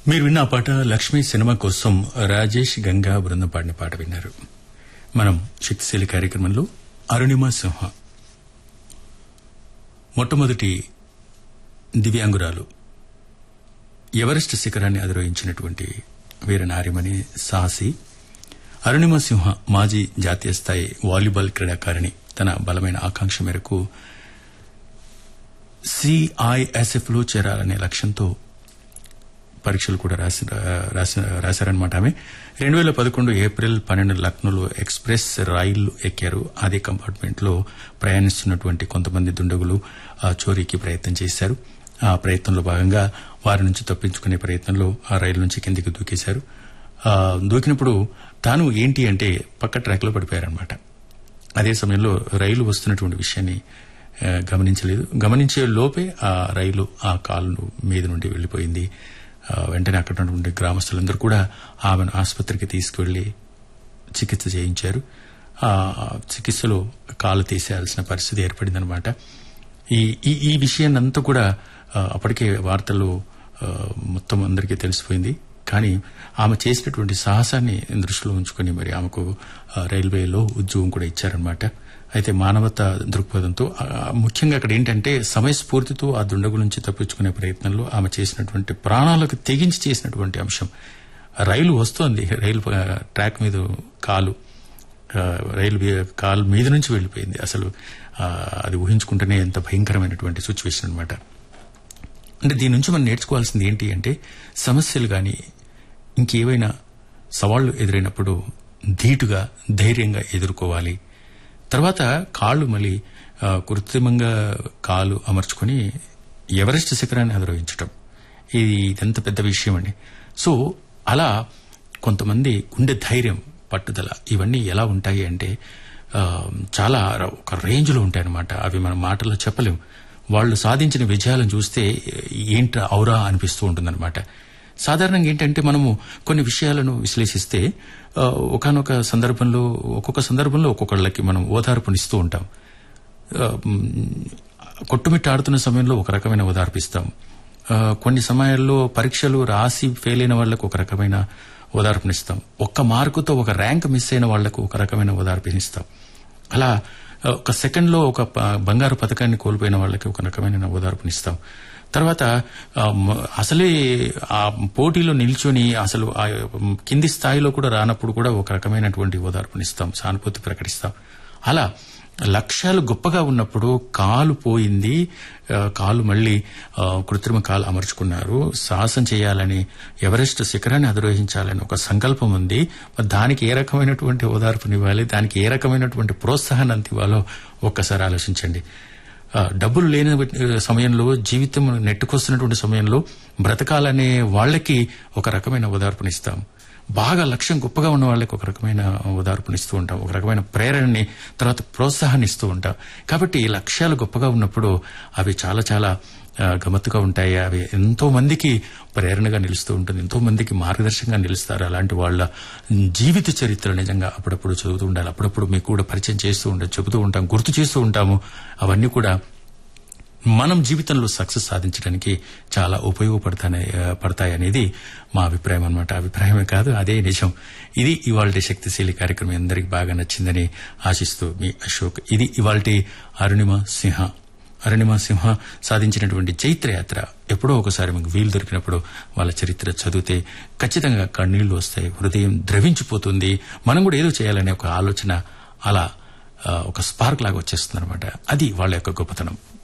మీరు విన్న ఆ పాట లక్ష్మీ సినిమా కోసం రాజేష్ గంగా బృందం పాడిన పాట విన్నారు. మనం శక్తిశీలి కార్యక్రమంలో అరుణిమ సింహ మొట్టమొదటి దివ్యాంగురాలు, ఎవరెస్ట్ శిఖరాన్ని అధిరోహించినటువంటి వీర నారిమణి సాహసి అరుణిమ సింహ మాజీ జాతీయ స్థాయి వాలీబాల్ క్రీడాకారిణి తన బలమైన ఆకాంక్ష మేరకు CISF లో చేరాలనే లక్ష్యంతో పరీక్షలు కూడా రాశారనమాట. ఆమె 2011 ఏప్రిల్ 12 లక్నోలో ఎక్స్ప్రెస్ రైలు ఎక్కారు. అదే కంపార్ట్మెంట్ లో ప్రయాణిస్తున్నటువంటి కొంతమంది దుండగులు చోరీకి ప్రయత్నం చేశారు. ఆ ప్రయత్నంలో భాగంగా వారి నుంచి తప్పించుకునే ప్రయత్నంలో ఆ రైలు నుంచి కిందికి దూకేశారు. దూకినప్పుడు తాను ఏంటి అంటే పక్క ట్రాక్ లో పడిపోయారనమాట. అదే సమయంలో రైలు వస్తున్నటువంటి విషయాన్ని గమనించలేదు. గమనించే లోపే ఆ రైలు ఆ కాలు మీద నుండి వెళ్లిపోయింది. వెంటనే అక్కడ ఉన్నటువంటి గ్రామస్తులందరూ కూడా ఆమెను ఆసుపత్రికి తీసుకువెళ్లి చికిత్స చేయించారు. ఆ చికిత్సలో కాలు తీసేయాల్సిన పరిస్థితి ఏర్పడిందనమాట. ఈ విషయాన్ని అంతా కూడా అప్పటికే వార్తల్లో మొత్తం అందరికీ తెలిసిపోయింది. కానీ ఆమె చేసినటువంటి సాహసాన్ని దృష్టిలో ఉంచుకుని మరి ఆమెకు రైల్వేలో ఉద్యోగం కూడా ఇచ్చారనమాట. అయితే మానవతా దృక్పథంతో ముఖ్యంగా అక్కడ ఏంటంటే సమయస్ఫూర్తితో ఆ దుండగు నుంచి తప్పించుకునే ప్రయత్నంలో ఆమె చేసినటువంటి ప్రాణాలకు తెగించి చేసినటువంటి అంశం. రైలు వస్తోంది, రైలు ట్రాక్ మీద రైలు కాలు మీద నుంచి వెళ్లిపోయింది. అసలు అది ఊహించుకుంటేనే ఎంత భయంకరమైనటువంటి సిచ్యువేషన్ అనమాట. అంటే దీని నుంచి మనం నేర్చుకోవాల్సింది ఏంటి అంటే సమస్యలు గాని ఇంకేవైనా సవాళ్లు ఎదురైనప్పుడు ధీటుగా ధైర్యంగా ఎదుర్కోవాలి. తర్వాత కాళ్లు మళ్ళీ కృత్రిమంగా కాలు అమర్చుకుని ఎవరెస్ట్ శిఖరాన్ని అధిరోహించటం ఇదెంత పెద్ద విషయం అండి. సో అలా కొంతమంది గుండె ధైర్యం, పట్టుదల ఇవన్నీ ఎలా ఉంటాయి అంటే చాలా ఒక రేంజ్ లో ఉంటాయన్నమాట. అవి మన మాటల్లో చెప్పలేం. వాళ్ళు సాధించిన విజయాలను చూస్తే ఏంట ఔరా అనిపిస్తూ ఉంటుందన్నమాట. సాధారణంగా ఏంటంటే మనము కొన్ని విషయాలను విశ్లేషిస్తే ఒక్కొక్క సందర్భంలో ఒక్కొక్కళ్ళకి మనం ఓదార్పునిస్తూ ఉంటాం. కొట్టుమిట్టాడుతున్న సమయంలో ఒక రకమైన ఓదార్పు ఇస్తాం. కొన్ని సమయాల్లో పరీక్షలు రాసి ఫెయిల్ అయిన వాళ్లకు ఒక రకమైన ఓదార్పునిస్తాం. ఒక్క మార్కుతో ఒక ర్యాంక్ మిస్ అయిన వాళ్లకు ఒక రకమైన ఓదార్పునిస్తాం. అలా ఒక సెకండ్ లో ఒక బంగారు పథకాన్ని కోల్పోయిన వాళ్ళకి ఒక రకమైన ఓదార్పునిస్తాం. తర్వాత అసలే ఆ పోటీలో నిల్చొని అసలు కింది స్థాయిలో కూడా రానప్పుడు కూడా ఒక రకమైనటువంటి ఓదార్పునిస్తాం, సానుభూతి ప్రకటిస్తాం. అలా లక్ష్యాలు గొప్పగా ఉన్నప్పుడు కాలు పోయింది, కాలు మళ్లీ కృత్రిమ కాలు అమర్చుకున్నారు, సాహసం చేయాలని ఎవరెస్ట్ శిఖరాన్ని అధిరోహించాలని ఒక సంకల్పం ఉంది. దానికి ఏ రకమైనటువంటి ఓదార్పునివ్వాలి, దానికి ఏ రకమైనటువంటి ప్రోత్సాహాన్ని ఇవ్వాలో ఒక్కసారి ఆలోచించండి. డబ్బులు లేని సమయంలో, జీవితం నెట్టుకొస్తున్నటువంటి సమయంలో బ్రతకాలనే వాళ్లకి ఒక రకమైన ఓదార్పునిస్తాం. బాగా లక్ష్యం గొప్పగా ఉన్న వాళ్ళకి ఒక రకమైన ఓదార్పునిస్తూ ఉంటాం, ఒక రకమైన ప్రేరణని, తర్వాత ప్రోత్సాహాన్ని ఇస్తూ ఉంటాం. కాబట్టి ఈ లక్ష్యాలు గొప్పగా ఉన్నప్పుడు అవి చాలా చాలా గమ్మత్తుగా ఉంటాయి. అవి ఎంతో మందికి ప్రేరణగా నిలుస్తూ ఉంటుంది, ఎంతో మందికి మార్గదర్శకంగా నిలుస్తారు. అలాంటి వాళ్ళ జీవిత చరిత్ర నిజంగా అప్పుడప్పుడు చదువుతూ ఉండాలి. అప్పుడప్పుడు మీకు కూడా పరిచయం చేస్తూ ఉంటాం, చెబుతూ ఉంటాం, గుర్తు చేస్తూ ఉంటాము. అవన్నీ కూడా మనం జీవితంలో సక్సెస్ సాధించడానికి చాలా ఉపయోగపడతాయి అనేది మా అభిప్రాయం అనమాట. అభిప్రాయమే కాదు, అదే నిజం. ఇది ఇవాల్టి శక్తిశీలి కార్యక్రమం అందరికి బాగా నచ్చిందని ఆశిస్తూ మీ అశోక్. ఇది ఇవాల్టి అరుణిమ సింహ సాధించినటువంటి చైత్రయాత్ర. ఎప్పుడో ఒకసారి మీకు వీలు దొరికినప్పుడు వాళ్ళ చరిత్ర చదివితే ఖచ్చితంగా కన్నీళ్లు వస్తాయి, హృదయం ద్రవించిపోతుంది. మనం కూడా ఏదో చేయాలనే ఒక ఆలోచన అలా ఒక స్పార్క్ లాగా వచ్చేస్తుంది అనమాట. అది వాళ్ళ యొక్క గొప్పతనం.